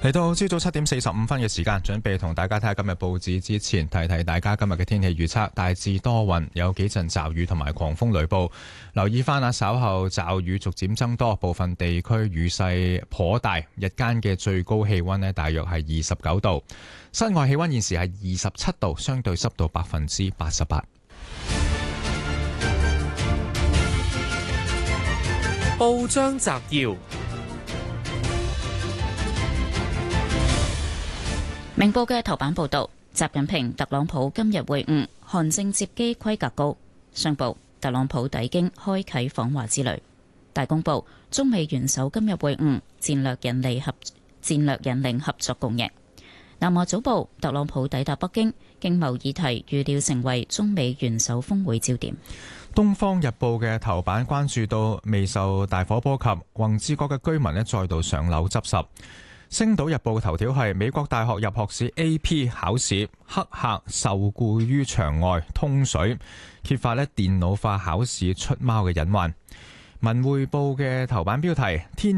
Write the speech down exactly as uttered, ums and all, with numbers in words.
嚟到朝早七點四十五分嘅時間，準備同大家睇下今日報紙之前，提提大家今日嘅天氣預測，大致多雲，有幾陣驟雨同埋狂風雷暴。留意翻啊，稍後驟雨逐漸增多，部分地區雨勢頗大。日間嘅最高氣溫呢，大約係二十九度，室外氣溫現時係二十七度，相對濕度百分之八十八。 報章摘要。 明報嘅頭版報道，習近平、特朗普今日會晤，韓正接機規格高。商報，特朗普抵京開啟訪華之旅。大公報，中美元首今日會晤，戰略引領合戰略引領合作共贏。南華早報，特朗普抵達北京，經貿議題預料成為中美元首峰會焦點。 東方日報嘅頭版關注到未受大火波及，宏志閣嘅居民咧再度上樓執拾。星島日報嘅頭條係美國大學入學試 A P 考試，黑客受雇於場外通水，揭發咧電腦化考試出貓嘅隱患。文匯報嘅頭版標題：天